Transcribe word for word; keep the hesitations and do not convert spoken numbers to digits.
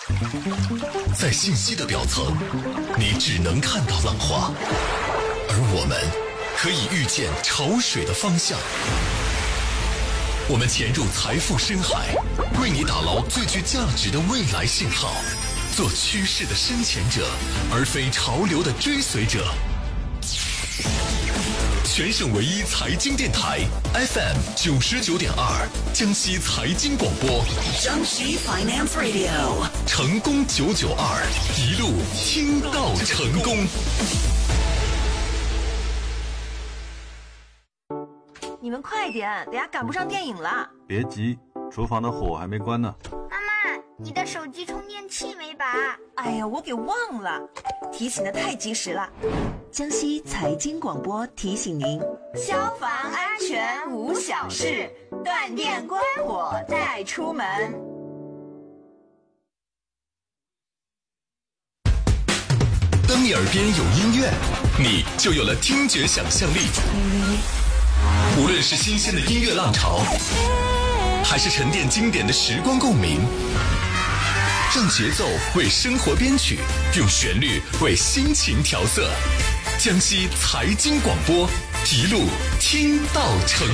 在信息的表层，你只能看到浪花，而我们可以预见潮水的方向。我们潜入财富深海，为你打捞最具价值的未来信号，做趋势的深潜者，而非潮流的追随者。全省唯一财经电台 F M 九十九点二，江西财经广播， 江西 Finance Radio， 成功九九二，一路听到成功。 你们快点，等下赶不上电影了。 别急，厨房的火还没关呢。 妈妈，你的手机充电器没拔？ 哎呀，我给忘了，提醒的太及时了。 江西财经广播提醒您： 消防安全无小事，断电关火带出门。 当你耳边有音乐，你就有了听觉想象力。无论是新鲜的音乐浪潮，还是沉淀经典的时光共鸣，让节奏为生活编曲，用旋律为心情调色。江西财经广播，一路听到成